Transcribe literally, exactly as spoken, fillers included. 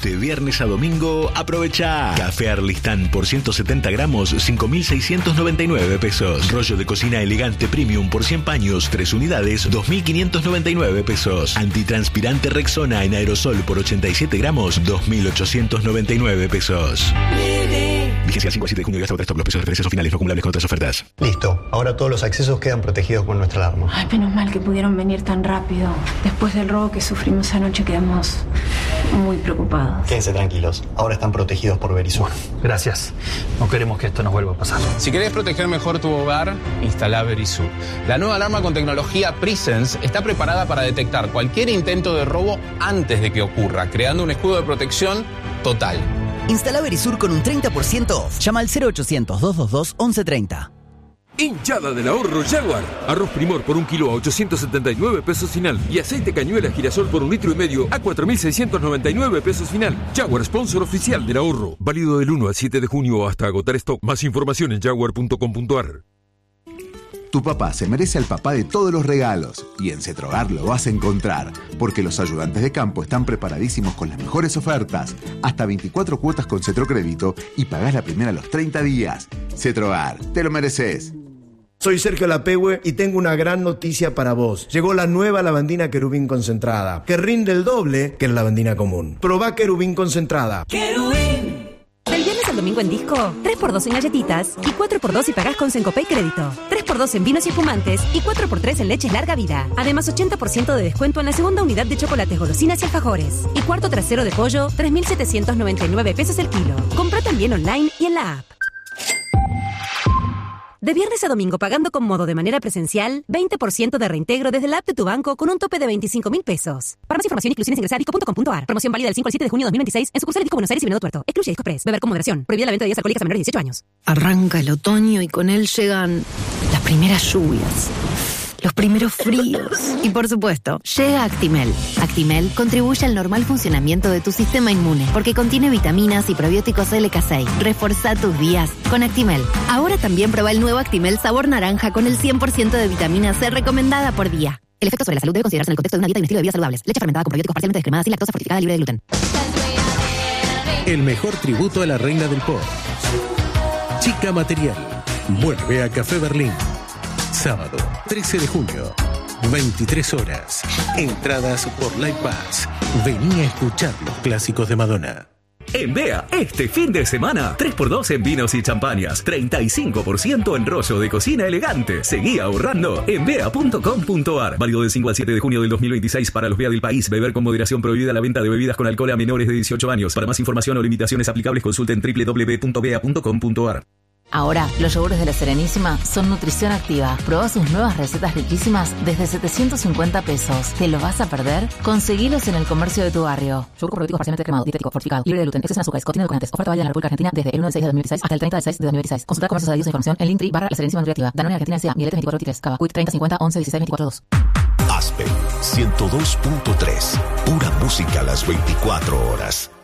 De viernes a domingo, aprovecha. Café Arlistán por ciento setenta gramos, cinco mil seiscientos noventa y nueve pesos. Rollo de cocina elegante premium por cien paños, tres unidades, dos mil quinientos noventa y nueve pesos. Antitranspirante Rexona en aerosol por ochenta y siete gramos, dos mil ochocientos noventa y nueve pesos. Vigencia cinco a siete de junio y hasta agotar stop. Los precios de referencias finales no acumulables con otras ofertas. Listo. Ahora todos los accesos quedan protegidos con nuestra alarma. Ay, menos mal que pudieron venir tan rápido. Después del robo que sufrimos anoche quedamos muy preocupados. Quédense tranquilos. Ahora están protegidos por Verisur. Gracias. No queremos que esto nos vuelva a pasar. Si querés proteger mejor tu hogar, instala Verisur. La nueva alarma con tecnología Presence está preparada para detectar cualquier intento de robo antes de que ocurra, creando un escudo de protección total. Instala Verisur con un treinta por ciento off. Llama al cero ochocientos, doscientos veintidós, once treinta. Hinchada del ahorro Jaguar. Arroz Primor por un kilo a ochocientos setenta y nueve pesos final. Y aceite cañuela girasol por un litro y medio a cuatro mil seiscientos noventa y nueve pesos final. Jaguar, sponsor oficial del ahorro. Válido del uno al siete de junio hasta agotar stock. Más información en jaguar punto com punto a r. Tu papá se merece al papá de todos los regalos. Y en Cetrogar lo vas a encontrar. Porque los ayudantes de campo están preparadísimos con las mejores ofertas. Hasta veinticuatro cuotas con Cetrocrédito y pagás la primera a los treinta días. Cetrogar, te lo mereces. Soy Sergio Lapehue y tengo una gran noticia para vos. Llegó la nueva lavandina Querubín concentrada, que rinde el doble que la lavandina común. Probá Querubín concentrada. ¡Querubín! Del viernes al domingo en Disco, tres por dos en galletitas y cuatro por dos si pagás con Sencopay Crédito. tres por dos en vinos y espumantes y cuatro por tres en leches larga vida. Además, ochenta por ciento de descuento en la segunda unidad de chocolates, golosinas y alfajores. Y cuarto trasero de pollo, tres mil setecientos noventa y nueve pesos el kilo. Compra también online y en la app. De viernes a domingo pagando con modo de manera presencial, veinte por ciento de reintegro desde la app de tu banco con un tope de veinticinco mil pesos. Para más información e inclusiones ingresa a disco punto com punto a r. Promoción válida del cinco al siete de junio de dos mil veintiséis en sucursales Disco Buenos Aires y Venado Tuerto. Excluye Disco Express. Beber con moderación. Prohibida la venta de bebidas alcohólicas a menores de dieciocho años. Arranca el otoño y con él llegan las primeras lluvias, los primeros fríos y, por supuesto, llega Actimel. Actimel contribuye al normal funcionamiento de tu sistema inmune porque contiene vitaminas y probióticos L K seis. Reforzá tus días con Actimel. Ahora también prueba el nuevo Actimel sabor naranja con el cien por ciento de vitamina C recomendada por día. El efecto sobre la salud debe considerarse en el contexto de una dieta y un estilo de vida saludables. Leche fermentada con probióticos parcialmente descremadas sin lactosa, fortificada, libre de gluten. El mejor tributo a la reina del pop. Chica Material. Vuelve a Café Berlín. Sábado, trece de junio, veintitrés horas. Entradas por Live Pass. Vení a escuchar los clásicos de Madonna. En Bea, este fin de semana, tres por dos en vinos y champañas, treinta y cinco por ciento en rollo de cocina elegante. Seguí ahorrando en bea punto com punto a r. Válido del cinco al siete de junio del dos mil veintiséis para los Bea del país. Beber con moderación. Prohibida la venta de bebidas con alcohol a menores de dieciocho años. Para más información o limitaciones aplicables consulten doble u doble u doble u punto bea punto com punto a r. Ahora, los yogures de la Serenísima son nutrición activa. Probá sus nuevas recetas riquísimas desde setecientos cincuenta pesos. ¿Te lo vas a perder? Conseguilos en el comercio de tu barrio. Yogur con probióticos parcialmente cremado, dietético, fortificado, libre de gluten, exceso en azúcares, contiene edulcorantes. Oferta válida en la República Argentina desde el uno del seis de dos mil veintiséis hasta el treinta del seis de dos mil veintiséis. Consulta comercios adheridos e información en Linktree barra la Serenísima Nutriactiva. Danone Argentina S A, Mieletes veinticuatro veintitrés, Cava, Quick treinta cincuenta once dieciséis veinticuatro dos. Aspen ciento dos punto tres. Pura música a las veinticuatro horas.